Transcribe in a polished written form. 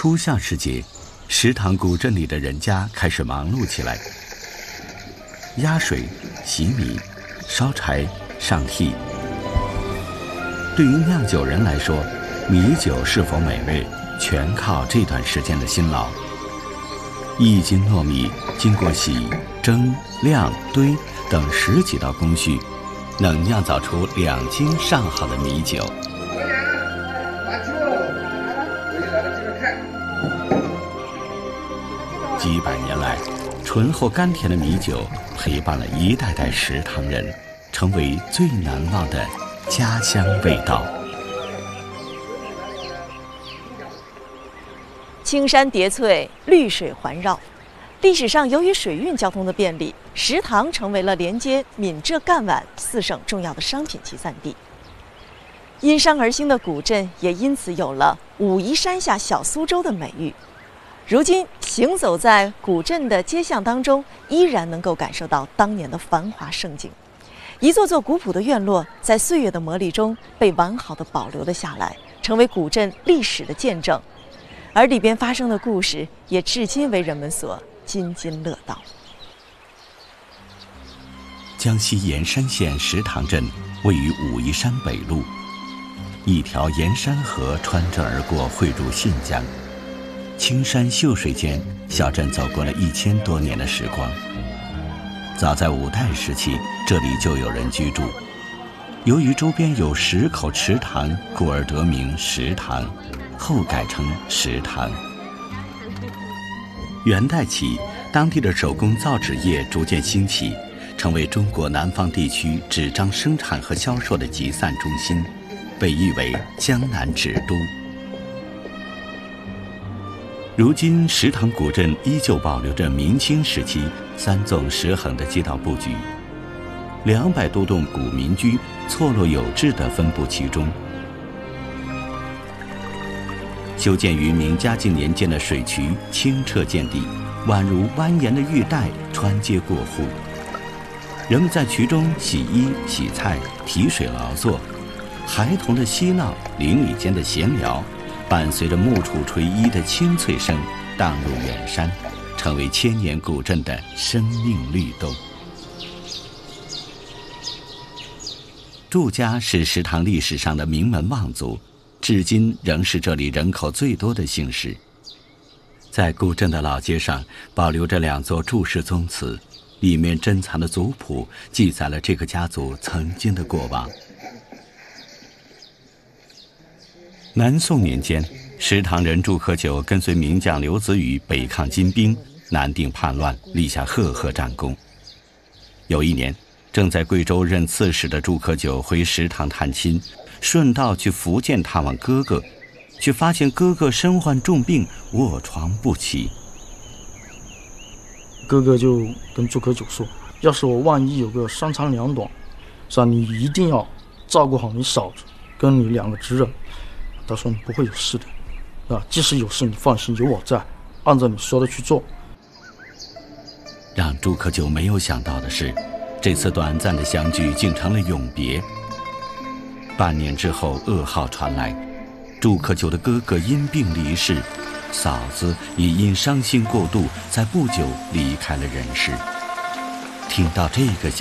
初夏时节，石塘古镇里的人家开始忙碌起来，压水、洗米、烧柴、上屉。对于酿酒人来说，米酒是否美味，全靠这段时间的辛劳。1斤糯米经过洗、蒸、晾、堆等10几道工序，能酿造出2斤上好的米酒。几百年来，醇厚甘甜的米酒陪伴了一代代石塘人，成为最难忘的家乡味道。 青山叠翠，绿水环绕。历史上，由于水运交通的便利，石塘成为了连接闽浙赣皖4省重要的商品集散地。因山而兴的古镇也因此有了“武夷山下小苏州”的美誉。如今行走在古镇的街巷当中，依然能够感受到当年的繁华盛景。一座座古朴的院落在岁月的磨砺中被完好的保留了下来，成为古镇历史的见证。而里边发生的故事也至今为人们所津津乐道。 江西盐山县石塘镇位于武夷山北麓，一条盐山河穿镇而过，汇入信江。青山秀水间，小镇走过了1000多年的时光。早在5代时期，这里就有人居住。由于周边有10口池塘，故而得名石塘，后改成石塘。元代起，当地的手工造纸业逐渐兴起，成为中国南方地区纸张生产和销售的集散中心，被誉为江南纸都。如今石塘古镇依旧保留着明清时期3纵10横的街道布局，200多栋古民居错落有致地分布其中。修建于明嘉靖年间的水渠清澈见底，宛如蜿蜒的玉带穿街过户。人们在渠中洗衣、洗菜、提水劳作，孩童的嬉闹、邻里间的闲聊，伴随着木杵锤衣的清脆声，荡入远山，成为千年古镇的生命律动。祝家是石塘历史上的名门望族，至今仍是这里人口最多的姓氏。在古镇的老街上，保留着2座祝氏宗祠，里面珍藏的族谱记载了这个家族曾经的过往。南宋年间，石塘人祝可久跟随名将刘子宇北抗金兵，南定叛乱，立下赫赫战功。有一年，正在贵州任刺史的祝可久回石塘探亲，顺道去福建探望哥哥，却发现哥哥身患重病，卧床不起。 哥哥就跟祝可久说，要是我万一有个3长2短，是吧，你一定要照顾好你嫂子跟你2个侄人。他说你不会有事的，即使有事你放心，有我在，按照你说的去做。 让祝可久没有想到的是，这次短暂的相聚竟成了永别。半年之后，噩耗传来，祝可久的哥哥因病离世，嫂子也因伤心过度，在不久离开了人世。听到这个消息，